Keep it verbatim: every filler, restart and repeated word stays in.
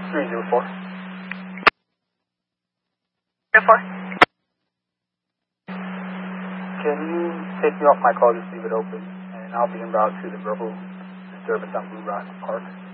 three zero four. zero four. Can you take me off my call, just leave it open, and I'll be en route to the verbal disturbance on Blue Rock Park.